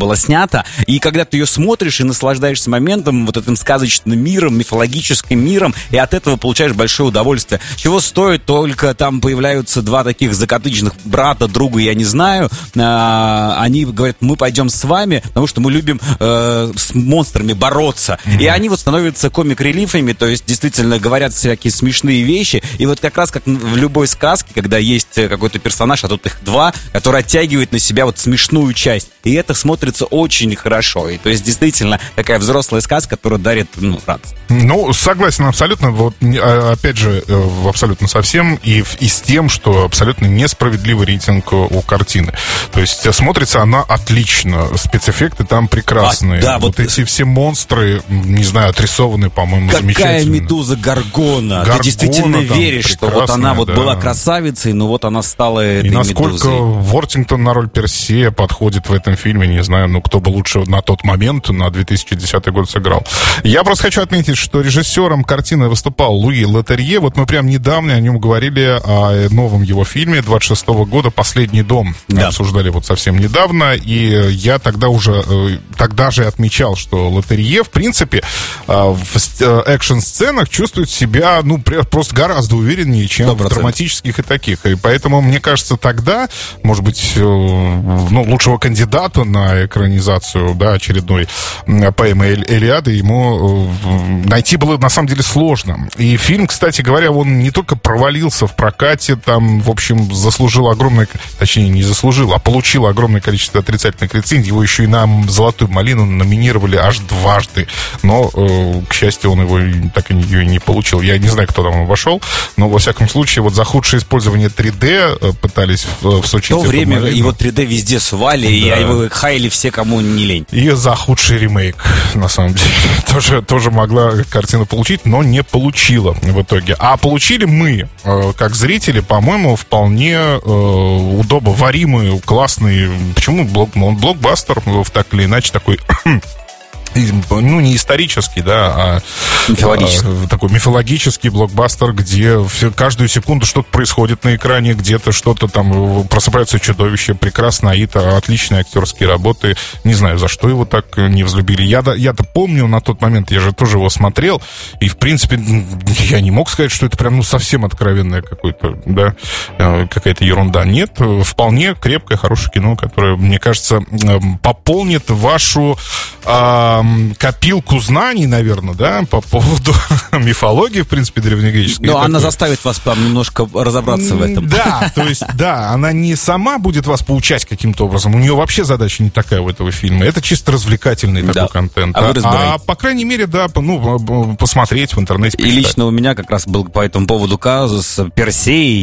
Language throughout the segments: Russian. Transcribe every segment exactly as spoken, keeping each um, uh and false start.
было снято. И когда ты ее смотришь и наслаждаешься моментом, вот этим сказочным миром, мифологическим миром, и от этого получаешь большое удовольствие. Чего стоит, только там появляются два таких закатычных брата, друга, я не знаю. А, они говорят, мы пойдем с вами, потому что мы любим э, с монстрами бороться. Mm-hmm. И они вот становятся комик-релифами, то есть действительно говорят всякие смешные вещи. И вот как раз как в любой сказке, когда есть какой-то персонаж, а тут их два, который оттягивает на себя вот смешную часть. И это смотрится очень хорошо. И то есть действительно такая взрослая сказка, которая дарит, ну, радость. Ну, согласен абсолютно. Вот, опять же, абсолютно со всем. И, и с тем, что абсолютно несправедливый рейтинг у картины. То есть смотрится она отлично. Спецэффекты там прекрасные. А, да, вот, вот эти все монстры, не знаю, отрисованы, по-моему, какая замечательно. Какая медуза Гаргона. Гаргона. Ты действительно веришь, что вот она вот да. была красавицей, но вот она стала этой медузой. И насколько медузой. Вортингтон на роль Персея подходит в этом фильме, не знаю, ну, кто бы лучше на тот момент, на две тысячи десятый год сыграл. Я просто хочу отметить, что режиссером картины выступал Луи Летерье. Вот мы прям недавно о нем говорили, о новом его фильме двадцать шестого года «Последний дом». Да. Обсуждали вот совсем недавно, и я тогда уже, тогда же отмечал, что Летерье, в принципе, в экшн-сценах чувствует себя, ну, просто гораздо увереннее, чем сто процентов в драматических и таких. И поэтому, мне кажется, тогда, может быть, ну, лучшего кандидата на экранизацию, да, очередной поэмы Илиады ему найти было, на самом деле, сложно. И фильм, кстати говоря, он не только провалился в прокате, там, в общем, заслужил огромное, точнее, не заслужил, а получил огромное количество отрицательных рецензий. Его еще и на «Золотую малину» номинировали аж дважды. Но, к счастью, он его так и ее не получил. Я не знаю, кто там обошел, но, во всяком случае, вот за худшее использование три дэ пытались всучить. В то время малину. Его три дэ везде сували, да. И его хаяли все, кому не лень. И за худший ремейк, на самом деле, тоже, тоже могла картина получить, но не получила в итоге. А получили мы, как зрители, по-моему, вполне удобоваримый, классный. Почему блок, он блокбастер, так или иначе, такой... ну, не исторический, да, а мифологический. А, такой мифологический блокбастер, где все, каждую секунду что-то происходит на экране, где-то что-то там, просыпаются чудовища, прекрасно, Аита, отличные актерские работы. Не знаю, за что его так не взлюбили. Я, я-то помню на тот момент, я же тоже его смотрел, и, в принципе, я не мог сказать, что это прям, ну, совсем откровенное какое-то, да, какая-то ерунда. Нет, вполне крепкое, хорошее кино, которое, мне кажется, пополнит вашу... копилку знаний, наверное, да, по поводу мифологии, в принципе, древнегреческой. Но она заставит вас там немножко разобраться в этом. Да, то есть, да, она не сама будет вас поучать каким-то образом. У нее вообще задача не такая у этого фильма. Это чисто развлекательный такой да. контент. А, а, а, по крайней мере, да, ну, посмотреть в интернете. И почитать. Лично у меня как раз был по этому поводу казус Персей.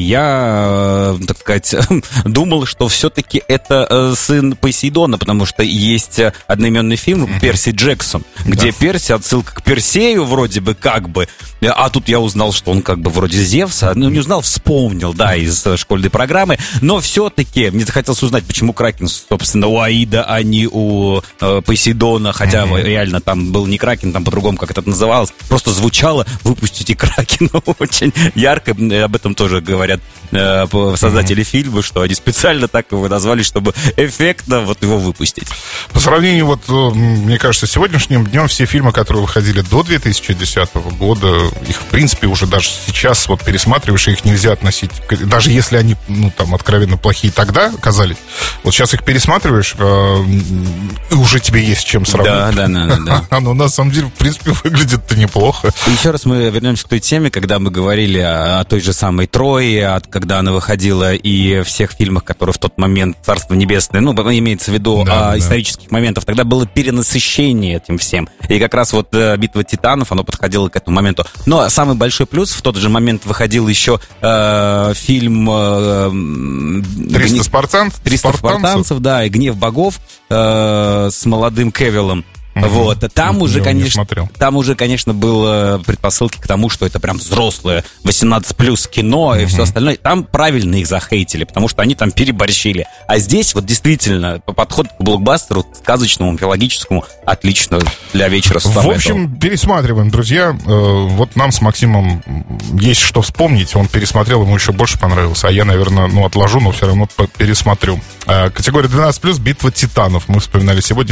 Я, так сказать, думал, что все-таки это сын Посейдона, потому что есть одноименный фильм «Перси Джексон», где да. Перси, отсылка к Персею вроде бы как бы, а тут я узнал, что он как бы вроде Зевса, ну не узнал, вспомнил, да, из школьной программы, но все-таки мне захотелось узнать, почему Кракен, собственно, у Аида, а не у э, Посейдона, хотя mm-hmm. реально там был не Кракен, там по-другому как это называлось, просто звучало «выпустите Кракена» очень ярко, об этом тоже говорят э, создатели mm-hmm. фильма, что они специально так его назвали, чтобы эффектно вот его выпустить. По сравнению, вот, мне кажется, с сегодняшним днем все фильмы, которые выходили до две тысячи десятого года, их, в принципе, уже даже сейчас вот пересматриваешь, и их нельзя относить, даже если они, ну, там, откровенно плохие тогда казались, вот сейчас их пересматриваешь, э, и уже тебе есть с чем сравнить. Да, да, да, да. Оно, на самом деле, в принципе, выглядит-то неплохо. И еще раз мы вернемся к той теме, когда мы говорили о, о той же самой Трое, от, когда она выходила, и всех фильмах, которые в тот момент «Царство небесное», ну, имеется в виду да, о да. исторических моментах, тогда было перенасыщение этим всем. И как раз вот «Битва титанов», оно подходило к этому моменту. Но самый большой плюс, в тот же момент выходил еще э, фильм э, «триста гнев... спартанцев», «триста спартанцев», да, и «Гнев богов» э, с молодым Кевиллом. Угу. Вот. Там, уже, конечно, там уже, конечно, было предпосылки к тому, что это прям взрослое восемнадцать плюс кино угу. и все остальное. Там правильно их захейтили, потому что они там переборщили. А здесь вот действительно подход к блокбастеру, сказочному, мифологическому, отлично для вечера. В общем, этого. Пересматриваем, друзья. Вот нам с Максимом есть что вспомнить. Он пересмотрел, ему еще больше понравился. А я, наверное, ну, отложу, но все равно пересмотрю. Категория двенадцать плюс, «Битва титанов». Мы вспоминали сегодня.